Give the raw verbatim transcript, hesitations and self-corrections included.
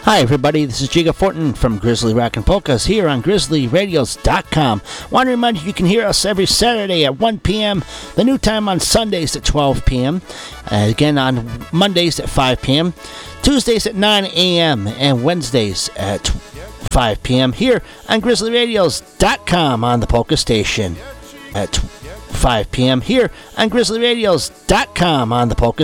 Hi everybody, this is Jiga Fortin from Grizzly Rock and Polkas here on Grizzly Radios dot com. Want to remind you you can hear us every Saturday at one p.m., the new time on Sundays at twelve p.m., uh, again on Mondays at five p.m., Tuesdays at nine a.m., and Wednesdays at five p.m. here on Grizzly Radios dot com on the Polka Station at five p.m. here on Grizzly Radios dot com on the Polka